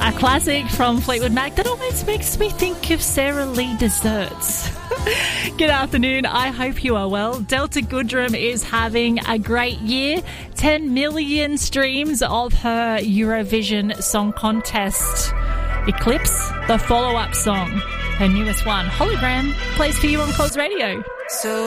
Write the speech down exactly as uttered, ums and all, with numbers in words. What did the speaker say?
A classic from Fleetwood Mac that always makes me think of Sarah Lee desserts. Good afternoon. I hope you are well. Delta Goodrem is having a great year. ten million streams of her Eurovision Song Contest Eclipse, the follow-up song. Her newest one, Hologram, plays for you on Cause Radio. So